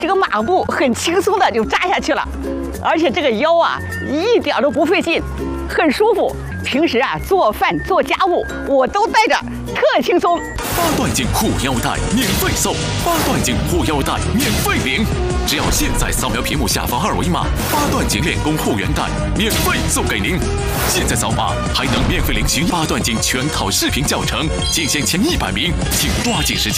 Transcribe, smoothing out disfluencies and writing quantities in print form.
这个马步很轻松的就扎下去了，而且这个腰啊一点都不费劲，很舒服。平时啊做饭做家务我都带着，特轻松。 八段锦护腰带免费送，八段锦护腰带免费领，只要现在扫描屏幕下方2维码，八段锦练功护原带免费送给您。现在扫码还能免费领取八段锦全套视频教程，仅限前100名，请抓紧时间。